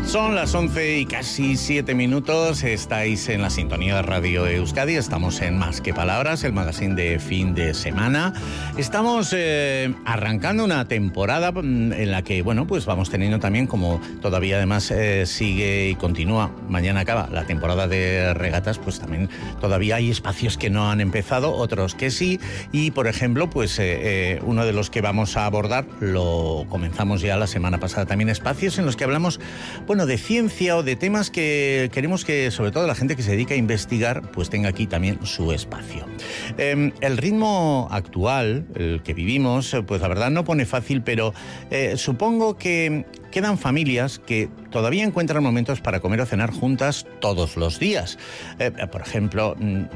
Son las 11 y casi 7 minutos, estáis en la sintonía de Radio Euskadi, estamos en Más que Palabras, el magazine de fin de semana. Estamos arrancando una temporada en la que, bueno, pues vamos teniendo también, como todavía además sigue y continúa, mañana acaba la temporada de regatas, pues también todavía hay espacios que no han empezado, otros que sí, y por ejemplo, pues uno de los que vamos a abordar, lo comenzamos ya la semana pasada también, espacios en los que hablamos, bueno, de ciencia o de temas que queremos que, sobre todo la gente que se dedica a investigar, pues tenga aquí también su espacio. El ritmo actual, el que vivimos, pues la verdad no pone fácil, pero supongo que quedan familias que todavía encuentran momentos para comer o cenar juntas todos los días. Por ejemplo,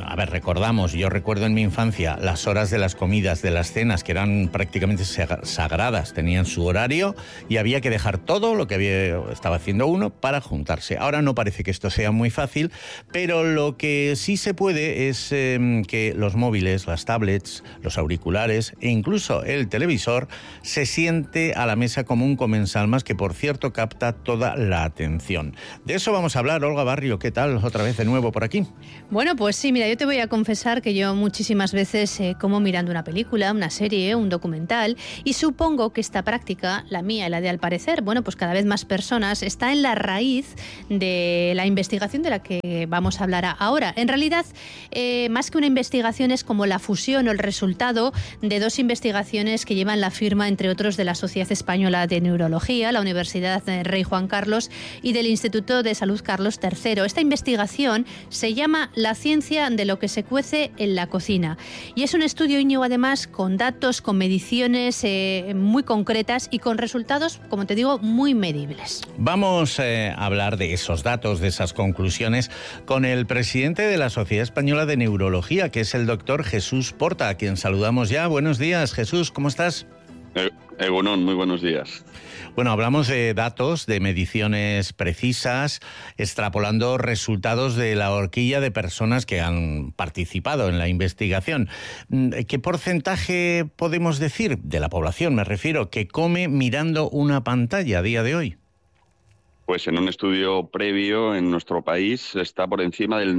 yo recuerdo en mi infancia las horas de las comidas, de las cenas, que eran prácticamente sagradas, tenían su horario y había que dejar todo lo que estaba haciendo uno para juntarse. Ahora no parece que esto sea muy fácil, pero lo que sí se puede es que los móviles, las tablets, los auriculares e incluso el televisor se siente a la mesa como un comensal más que, por cierto, capta toda la atención. De eso vamos a hablar. Olga Barrio, ¿qué tal? Otra vez de nuevo por aquí. Bueno, pues sí, mira, yo te voy a confesar que yo muchísimas veces como mirando una película, una serie, un documental, y supongo que esta práctica, la mía y la de al parecer, bueno, pues cada vez más personas, está en la raíz de la investigación de la que vamos a hablar ahora. En realidad, más que una investigación, es como la fusión o el resultado de dos investigaciones que llevan la firma, entre otros, de la Sociedad Española de Neurología, la Universidad Rey Juan Carlos y del Instituto de Salud Carlos III. Esta investigación se llama La ciencia de lo que se cuece en la cocina. Y es un estudio, Íñigo, además, con datos, con mediciones muy concretas y con resultados, como te digo, muy medibles. Vamos a hablar de esos datos, de esas conclusiones, con el presidente de la Sociedad Española de Neurología, que es el doctor Jesús Porta, a quien saludamos ya. Buenos días, Jesús, ¿cómo estás? Egunon, muy buenos días. Bueno, hablamos de datos, de mediciones precisas, extrapolando resultados de la horquilla de personas que han participado en la investigación. ¿Qué porcentaje podemos decir de la población, me refiero, que come mirando una pantalla a día de hoy? Pues en un estudio previo en nuestro país está por encima del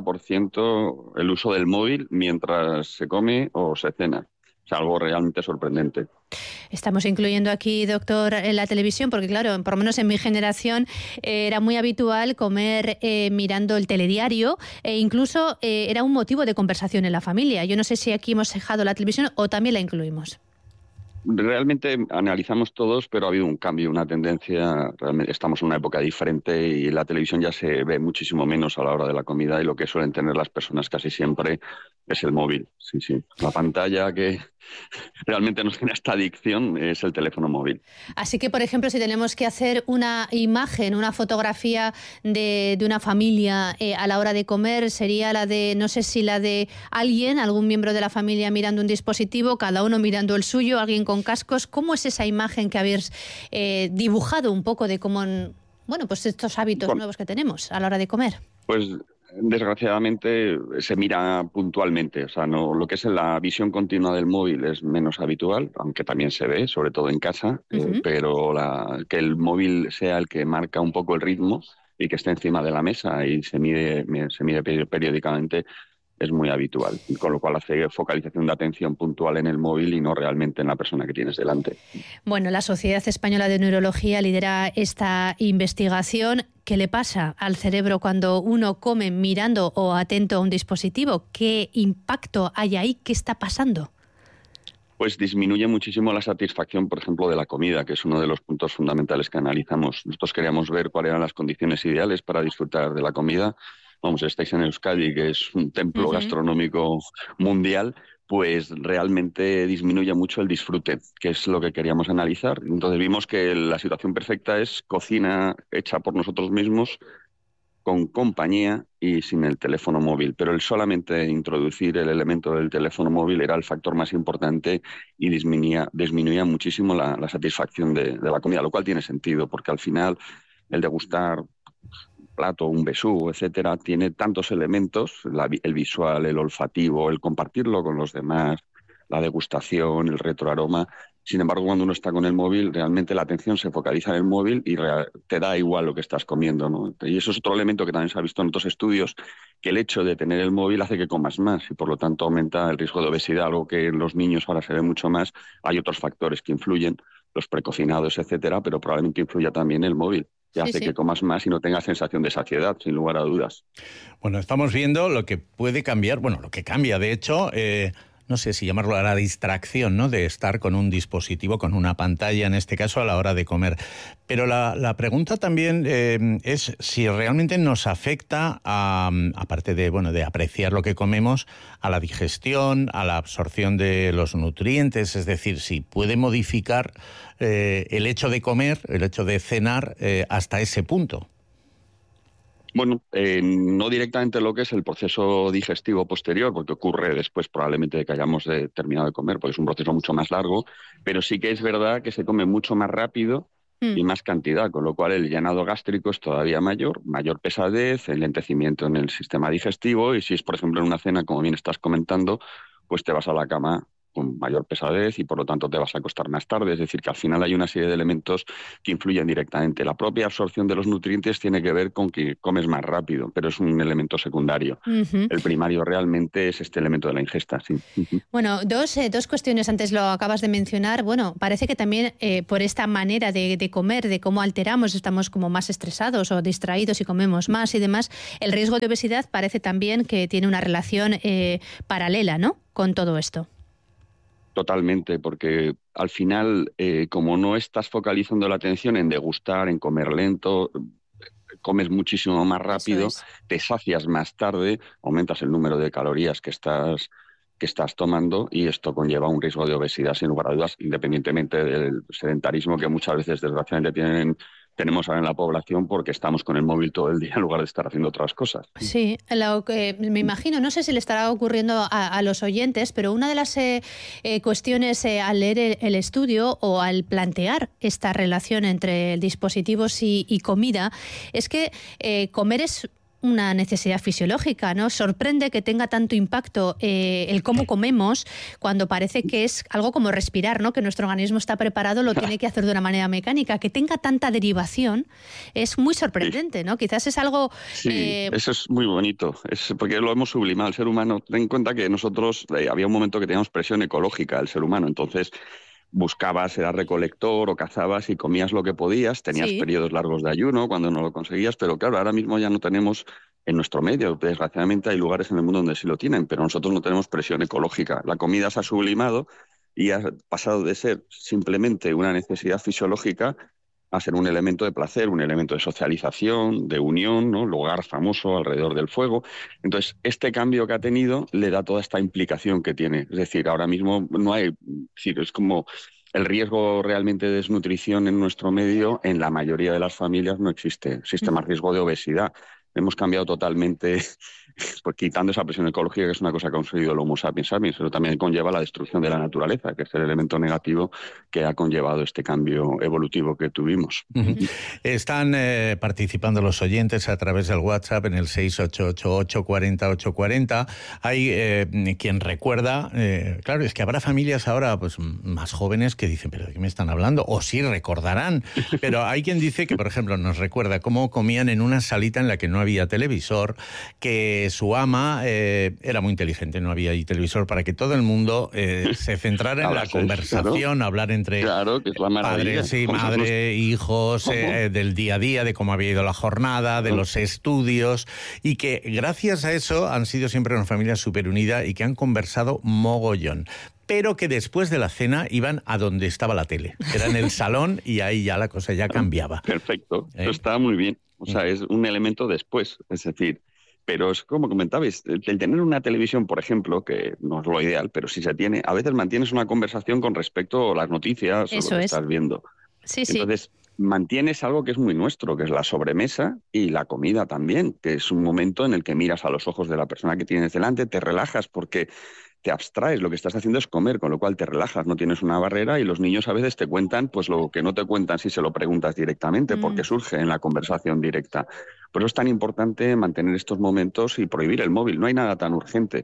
90% el uso del móvil mientras se come o se cena. Es algo realmente sorprendente. Estamos incluyendo aquí, doctor, en la televisión, porque claro, por lo menos en mi generación era muy habitual comer mirando el telediario e incluso era un motivo de conversación en la familia. Yo no sé si aquí hemos dejado la televisión o también la incluimos. Realmente analizamos todos, pero ha habido un cambio, una tendencia. Realmente estamos en una época diferente y la televisión ya se ve muchísimo menos a la hora de la comida y lo que suelen tener las personas casi siempre es el móvil. Sí. La pantalla que realmente nos tiene esta adicción es el teléfono móvil. Así que, por ejemplo, si tenemos que hacer una imagen, una fotografía de una familia a la hora de comer, sería la de, no sé si la de algún miembro de la familia mirando un dispositivo, cada uno mirando el suyo, alguien con cascos. ¿Cómo es esa imagen que habéis dibujado un poco de cómo, bueno, pues estos hábitos nuevos que tenemos a la hora de comer? Pues desgraciadamente se mira puntualmente, o sea, no, lo que es la visión continua del móvil es menos habitual, aunque también se ve, sobre todo en casa, pero que el móvil sea el que marca un poco el ritmo y que esté encima de la mesa y se mide periódicamente es muy habitual, con lo cual hace focalización de atención puntual en el móvil y no realmente en la persona que tienes delante. Bueno, la Sociedad Española de Neurología lidera esta investigación. ¿Qué le pasa al cerebro cuando uno come mirando o atento a un dispositivo? ¿Qué impacto hay ahí? ¿Qué está pasando? Pues disminuye muchísimo la satisfacción, por ejemplo, de la comida, que es uno de los puntos fundamentales que analizamos. Nosotros queríamos ver cuáles eran las condiciones ideales para disfrutar de la comida. Vamos, estáis en Euskadi, que es un templo gastronómico mundial, pues realmente disminuye mucho el disfrute, que es lo que queríamos analizar. Entonces vimos que la situación perfecta es cocina hecha por nosotros mismos, con compañía y sin el teléfono móvil. Pero el solamente introducir el elemento del teléfono móvil era el factor más importante y disminuía muchísimo la satisfacción de la comida, lo cual tiene sentido, porque al final el degustar plato, un besú, etcétera, tiene tantos elementos, el visual, el olfativo, el compartirlo con los demás, la degustación, el retroaroma, Sin embargo, cuando uno está con el móvil, realmente la atención se focaliza en el móvil y te da igual lo que estás comiendo, ¿no? Y eso es otro elemento que también se ha visto en otros estudios, que el hecho de tener el móvil hace que comas más y por lo tanto aumenta el riesgo de obesidad, algo que en los niños ahora se ve mucho más. Hay otros factores que influyen, los precocinados, etcétera, pero probablemente influya también el móvil, que hace que comas más y no tengas sensación de saciedad, sin lugar a dudas. Bueno, estamos viendo lo que puede cambiar, bueno, lo que cambia, de hecho, no sé si llamarlo a la distracción, ¿no?, de estar con un dispositivo, con una pantalla, en este caso, a la hora de comer. Pero la pregunta también es si realmente nos afecta, aparte de apreciar lo que comemos, a la digestión, a la absorción de los nutrientes, es decir, si puede modificar el hecho de comer, el hecho de cenar, hasta ese punto. Bueno, no directamente lo que es el proceso digestivo posterior, porque ocurre después probablemente de que hayamos terminado de comer, porque es un proceso mucho más largo, pero sí que es verdad que se come mucho más rápido y más cantidad, con lo cual el llenado gástrico es todavía mayor pesadez, enlentecimiento en el sistema digestivo, y si es, por ejemplo, en una cena, como bien estás comentando, pues te vas a la cama con mayor pesadez y por lo tanto te vas a acostar más tarde. Es decir, que al final hay una serie de elementos que influyen directamente. La propia absorción de los nutrientes tiene que ver con que comes más rápido, pero es un elemento secundario. El primario realmente es este elemento de la ingesta, sí. Bueno, dos cuestiones. Antes lo acabas de mencionar. Bueno, parece que también por esta manera de comer, de cómo alteramos, estamos como más estresados o distraídos y comemos más y demás, el riesgo de obesidad parece también que tiene una relación paralela, ¿no?, con todo esto. Totalmente, porque al final, como no estás focalizando la atención en degustar, en comer lento, comes muchísimo más rápido, te sacias más tarde, aumentas el número de calorías que estás tomando y esto conlleva un riesgo de obesidad, sin lugar a dudas, independientemente del sedentarismo que muchas veces, desgraciadamente, tenemos ahora en la población porque estamos con el móvil todo el día en lugar de estar haciendo otras cosas. Sí, lo que me imagino, no sé si le estará ocurriendo a los oyentes, pero una de las cuestiones al leer el estudio o al plantear esta relación entre dispositivos y comida es que comer es una necesidad fisiológica, ¿no? Sorprende que tenga tanto impacto el cómo comemos cuando parece que es algo como respirar, ¿no? Que nuestro organismo está preparado, lo tiene que hacer de una manera mecánica. Que tenga tanta derivación es muy sorprendente, ¿no? Quizás es algo... Sí, eso es muy bonito, es porque lo hemos sublimado. El ser humano, ten en cuenta que nosotros, había un momento que teníamos presión ecológica, el ser humano, entonces buscabas, eras recolector o cazabas y comías lo que podías, tenías periodos largos de ayuno cuando no lo conseguías, pero claro, ahora mismo ya no tenemos en nuestro medio, desgraciadamente hay lugares en el mundo donde sí lo tienen, pero nosotros no tenemos presión ecológica. La comida se ha sublimado y ha pasado de ser simplemente una necesidad fisiológica a ser un elemento de placer, un elemento de socialización, de unión, ¿no? El hogar famoso alrededor del fuego. Entonces, este cambio que ha tenido le da toda esta implicación que tiene. Es decir, ahora mismo no hay... Es como el riesgo realmente de desnutrición en nuestro medio, en la mayoría de las familias no existe. Existe más riesgo de obesidad. Hemos cambiado totalmente, pues quitando esa presión ecológica, que es una cosa que ha conseguido el Homo sapiens sapiens, pero también conlleva la destrucción de la naturaleza, que es el elemento negativo que ha conllevado este cambio evolutivo que tuvimos. Están participando los oyentes a través del WhatsApp en el 688-840-840. Hay quien recuerda, claro, es que habrá familias ahora pues más jóvenes que dicen, ¿pero de qué me están hablando? O sí recordarán, pero hay quien dice que, por ejemplo, nos recuerda cómo comían en una salita en la que no había televisor, que su ama era muy inteligente, no había ahí televisor, para que todo el mundo se centrara en la conversación, claro, hablar entre que es la padres y madre, hijos, del día a día, de cómo había ido la jornada, de los estudios, y que gracias a eso han sido siempre una familia súper unida y que han conversado mogollón. Pero que después de la cena iban a donde estaba la tele. Era en el salón y ahí ya la cosa ya cambiaba. Perfecto, eso está muy bien. O sea, es un elemento después, es decir, pero es como comentabais, el tener una televisión, por ejemplo, que no es lo ideal, pero si se tiene, a veces mantienes una conversación con respecto a las noticias o lo que estás viendo. Sí, entonces, mantienes algo que es muy nuestro, que es la sobremesa y la comida también, que es un momento en el que miras a los ojos de la persona que tienes delante, te relajas porque te abstraes, lo que estás haciendo es comer, con lo cual te relajas, no tienes una barrera y los niños a veces te cuentan pues lo que no te cuentan si se lo preguntas directamente, porque surge en la conversación directa. Por eso es tan importante mantener estos momentos y prohibir el móvil, no hay nada tan urgente.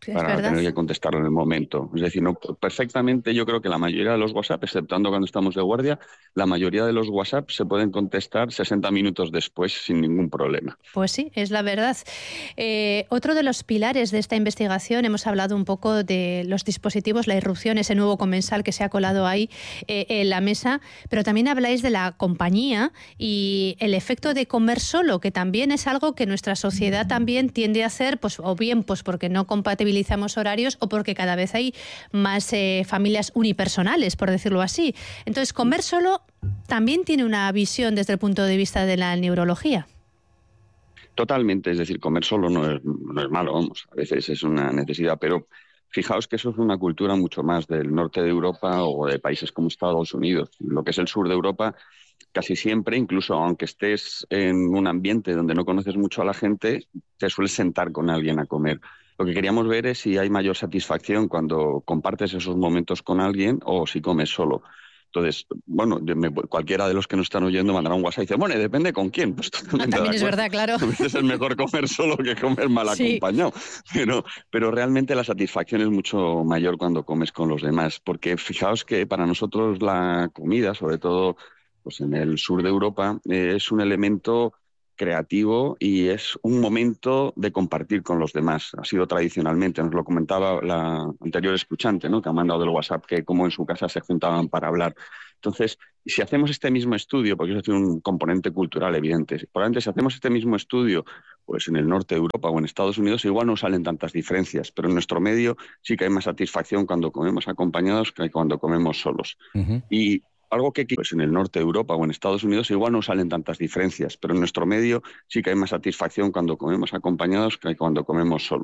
para tener que contestarlo en el momento. Es decir, no, perfectamente yo creo que la mayoría de los WhatsApp, exceptuando cuando estamos de guardia, la mayoría de los WhatsApp se pueden contestar 60 minutos después sin ningún problema. Pues sí, es la verdad. Otro de los pilares de esta investigación, hemos hablado un poco de los dispositivos, la irrupción, ese nuevo comensal que se ha colado ahí en la mesa, pero también habláis de la compañía y el efecto de comer solo, que también es algo que nuestra sociedad también tiende a hacer, pues o bien pues porque no compatibilizamos horarios o porque cada vez hay más familias unipersonales, por decirlo así. Entonces, comer solo también tiene una visión desde el punto de vista de la neurología. Totalmente, es decir, comer solo no es malo, vamos, a veces es una necesidad, pero fijaos que eso es una cultura mucho más del norte de Europa o de países como Estados Unidos. Lo que es el sur de Europa, casi siempre, incluso aunque estés en un ambiente donde no conoces mucho a la gente, te sueles sentar con alguien a comer. Lo que queríamos ver es si hay mayor satisfacción cuando compartes esos momentos con alguien o si comes solo. Entonces, bueno, cualquiera de los que nos están oyendo mandará un WhatsApp y dice, bueno, depende con quién. Pues también es verdad, claro. A veces es mejor comer solo que comer mal acompañado. Pero realmente la satisfacción es mucho mayor cuando comes con los demás. Porque fijaos que para nosotros la comida, sobre todo pues en el sur de Europa, es un elemento creativo y es un momento de compartir con los demás. Ha sido tradicionalmente, nos lo comentaba la anterior escuchante, ¿no?, que ha mandado del WhatsApp, que como en su casa se juntaban para hablar. Entonces, si hacemos este mismo estudio, porque eso tiene un componente cultural evidente, probablemente si hacemos este mismo estudio pues en el norte de Europa o en Estados Unidos, igual no salen tantas diferencias, pero en nuestro medio sí que hay más satisfacción cuando comemos acompañados que cuando comemos solos. Uh-huh. Y algo que pues en el norte de Europa o en Estados Unidos igual no salen tantas diferencias, pero en nuestro medio sí que hay más satisfacción cuando comemos acompañados que cuando comemos solos.